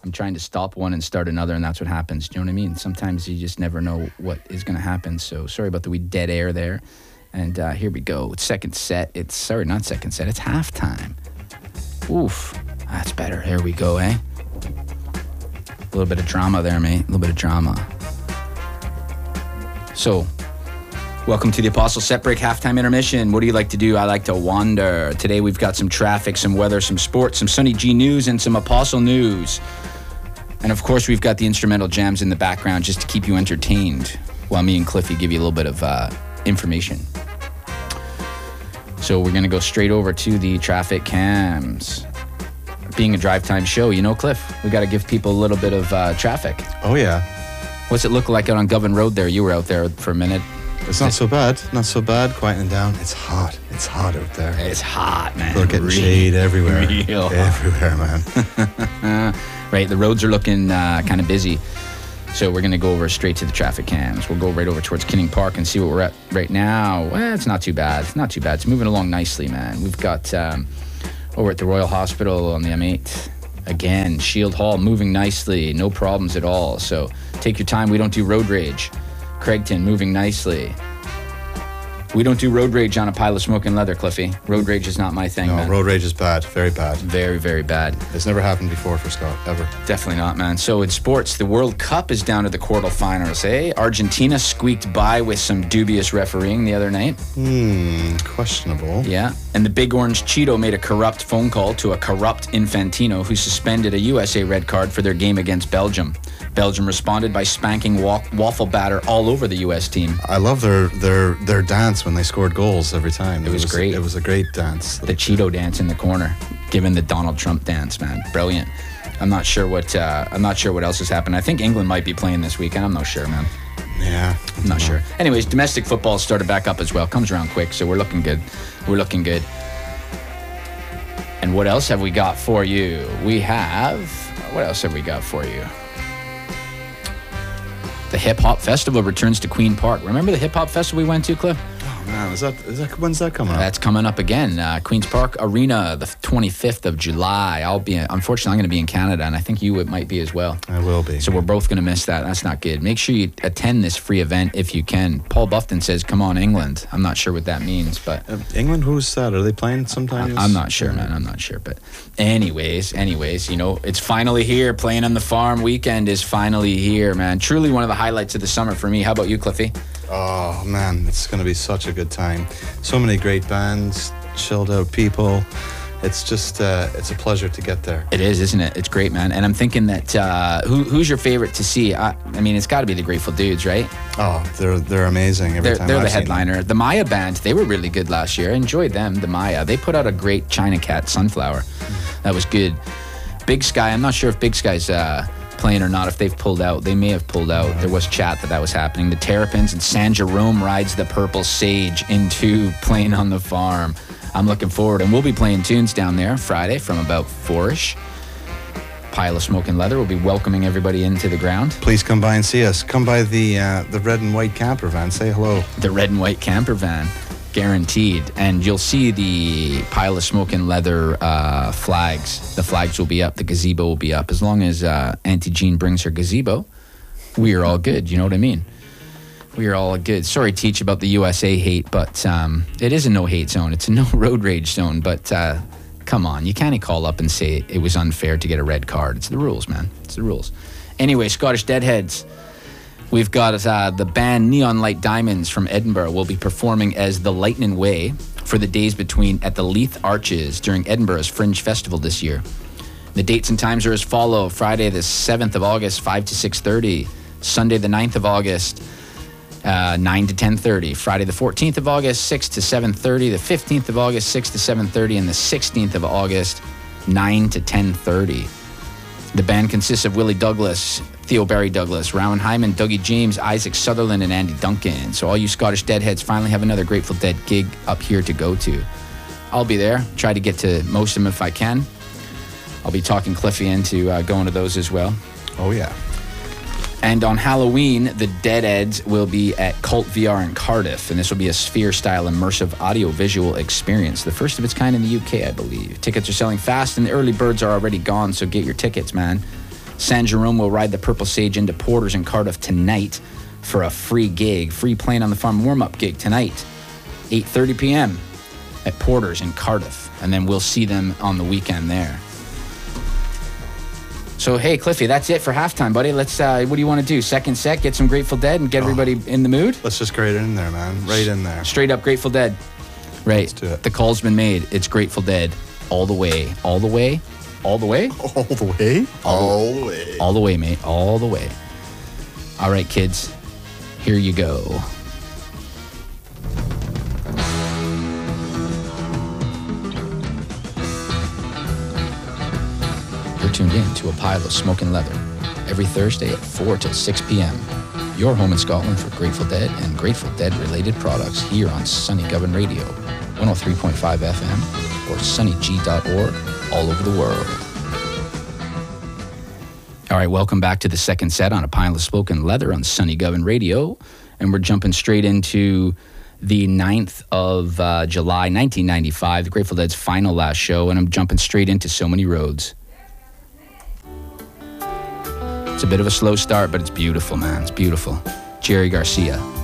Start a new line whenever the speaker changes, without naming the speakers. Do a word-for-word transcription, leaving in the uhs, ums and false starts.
I'm trying to stop one and start another, and that's what happens. Do you know what I mean? Sometimes you just never know what is going to happen. So sorry about the wee dead air there. And uh, here we go. It's second set. It's, sorry, not second set. It's halftime. Oof. That's better. Here we go, eh? A little bit of drama there, mate. A little bit of drama. So, welcome to the Apostle Set Break Halftime Intermission. What do you like to do? I like to wander. Today we've got some traffic, some weather, some sports, some Sunny G news, and some Apostle news. And of course, we've got the instrumental jams in the background just to keep you entertained while me and Cliffy give you a little bit of uh, information. So we're going to go straight over to the traffic cams. Being a drive time show, you know, Cliff, we got to give people a little bit of uh, traffic.
Oh, yeah.
What's it look like out on Govan Road there? You were out there for a minute.
It's not so bad. Not so bad. Quieting down. It's hot. It's hot out there.
It's hot, man.
We're getting
Real,
shade everywhere.
Real
everywhere, man.
Right, the roads are looking uh, kind of busy. So we're going to go over straight to the traffic cams. We'll go right over towards Kinning Park and see what we're at right now. Well, it's not too bad. It's not too bad. It's moving along nicely, man. We've got um, over at the Royal Hospital on the M eight. Again, Shield Hall moving nicely. No problems at all. So take your time. We don't do road rage. Craigton moving nicely. We don't do road rage on a pile of smoking leather, Cliffy. Road rage is not my thing,
No,
man.
road rage is bad. Very bad.
Very, very bad.
It's never happened before for Scott, ever.
Definitely not, man. So in sports, the World Cup is down to the quarterfinals, eh? Argentina squeaked by with some dubious refereeing the other night.
Hmm, questionable.
Yeah. And the Big Orange Cheeto made a corrupt phone call to a corrupt Infantino who suspended a U S A red card for their game against Belgium. Belgium responded by spanking wa- waffle batter all over the U S team.
I love their their their dance when they scored goals every time.
It was great.
It was a great dance.
The Cheeto dance in the corner, given the Donald Trump dance, man. Brilliant. I'm not sure what uh, I'm not sure what else has happened. I think England might be playing this weekend. I'm not sure, man.
Yeah.
I'm not sure. Anyways, domestic football started back up as well. Comes around quick, so we're looking good. We're looking good. And what else have we got for you? We have... What else have we got for you? The Hip Hop Festival returns to Queen Park. Remember the Hip Hop Festival we went to, Cliff?
Oh, man. Is that, is that, when's that coming up?
That's coming up again. Uh, Queen's Park Arena, the twenty-fifth of July. I'll be, unfortunately, I'm going to be in Canada, and I think you might be as well.
I will be.
So we're both going to miss that. That's not good. Make sure you attend this free event if you can. Paul Buffton says, come on, England. I'm not sure what that means, but...
Uh, England, who's that? Are they playing sometimes?
I'm not sure, man. I'm not sure. But anyways, anyways, you know, it's finally here. Playing on the Farm weekend is finally here, man. Truly one of the highlights of the summer for me. How about you, Cliffy?
Oh, man, it's going to be such a good time. So many great bands, chilled out people. It's just, uh, it's a pleasure to get there.
It is, isn't it? It's great, man. And I'm thinking that, uh, who, who's your favorite to see? I, I mean, it's got to be the Grateful Dudes, right?
Oh, they're they're amazing every
they're,
time
They're
I've
the
seen
headliner.
them.
The Maya Band, they were really good last year. I enjoyed them, the Maya. They put out a great China Cat Sunflower. Mm. That was good. Big Sky, I'm not sure if Big Sky's... Uh, playing or not, if they've pulled out. They may have pulled out. There was chat that that was happening. The Terrapins and San Jerome rides the Purple Sage into Playing on the Farm. I'm looking forward, and we'll be playing tunes down there Friday from about four-ish. Pile of Smoking Leather will be welcoming everybody into the ground.
Please come by and see us. Come by the uh, the red and white camper van. Say hello.
The red and white camper van. Guaranteed. And you'll see the Pile of Smoking Leather uh, flags. The flags will be up. The gazebo will be up. As long as uh, Auntie Jean brings her gazebo, we are all good. You know what I mean? We are all good. Sorry, Teach, about the U S A hate, but um, it is a no-hate zone. It's a no road rage zone. But uh, come on. You can't call up and say it was unfair to get a red card. It's the rules, man. It's the rules. Anyway, Scottish Deadheads. We've got uh, the band Neon Light Diamonds from Edinburgh will be performing as The Lightning Way for the days between at the Leith Arches during Edinburgh's Fringe Festival this year. The dates and times are as follow. Friday the seventh of August, five to six thirty. Sunday the ninth of August, uh, nine to ten thirty. Friday the fourteenth of August, six to seven thirty. The fifteenth of August, six to seven thirty. And the sixteenth of August, nine to ten thirty. The band consists of Willie Douglas, Theo Barry Douglas, Rowan Hyman, Dougie James, Isaac Sutherland, and Andy Duncan. So all you Scottish Deadheads finally have another Grateful Dead gig up here to go to. I'll be there. Try to get to most of them if I can. I'll be talking Cliffy into uh, going to those as well.
Oh, yeah.
And on Halloween, the Deadheads will be at Cult V R in Cardiff, and this will be a Sphere-style immersive audio-visual experience, the first of its kind in the U K, I believe. Tickets are selling fast, and the early birds are already gone, so get your tickets, man. San Jerome will ride the Purple Sage into Porters in Cardiff tonight for a free gig. Free Playing on the Farm warm-up gig tonight, eight thirty p.m. at Porters in Cardiff. And then we'll see them on the weekend there. So, hey, Cliffy, that's it for halftime, buddy. Let's, uh, what do you want to do? Second set, get some Grateful Dead and get oh. everybody in the mood?
Let's just grade it in there, man. Right in there.
Straight up Grateful Dead. Right.
Let's do it.
The call's been made. It's Grateful Dead. All the way. All the way? All the way?
All the way? All the way.
All the way, mate. All the way. All right, kids. Here you go. You're tuned in to A Pile of Smoking Leather every Thursday at four till six p.m. Your home in Scotland for Grateful Dead and Grateful Dead related products here on Sunny Govan Radio, one oh three point five F M or sunny g dot org all over the world. All right, welcome back to the second set on A Pile of Smoking Leather on Sunny Govan Radio. And we're jumping straight into the ninth of uh, July, nineteen ninety-five, the Grateful Dead's final last show, and I'm jumping straight into So Many Roads. It's a bit of a slow start, but it's beautiful, man. It's beautiful. Jerry Garcia.